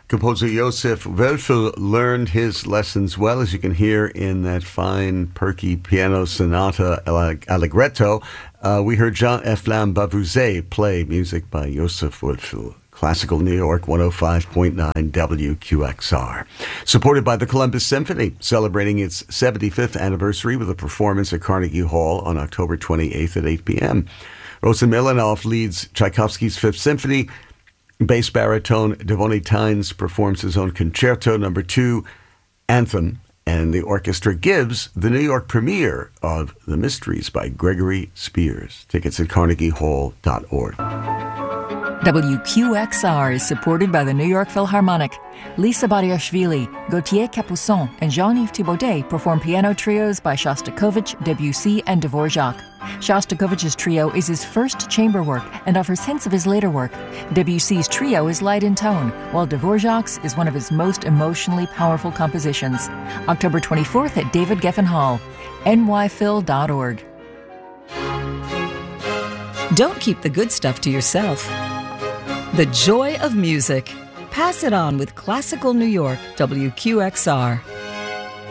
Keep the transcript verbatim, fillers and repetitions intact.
Composer Josef Wölfel learned his lessons well, as you can hear in that fine, perky piano sonata Allegretto. Uh, we heard Jean-Efflam Bavouzet play music by Josef Wölfel. Classical New York one oh five point nine W Q X R. Supported by the Columbus Symphony, celebrating its seventy-fifth anniversary with a performance at Carnegie Hall on October twenty-eighth at eight p.m. Rosen Milanov leads Tchaikovsky's Fifth Symphony. Bass baritone Devonny Tynes performs his own Concerto Number Two, Anthem, and the orchestra gives the New York premiere of The Mysteries by Gregory Spears. Tickets at carnegie hall dot org. W Q X R is supported by the New York Philharmonic. Lisa Bariashvili, Gauthier Capuçon, and Jean-Yves Thibaudet perform piano trios by Shostakovich, Debussy, and Dvorak. Shostakovich's trio is his first chamber work and offers hints of his later work. Debussy's trio is light in tone, while Dvorak's is one of his most emotionally powerful compositions. October twenty-fourth at David Geffen Hall, N Y phil dot org. Don't keep the good stuff to yourself. The joy of music. Pass it on with Classical New York, W Q X R.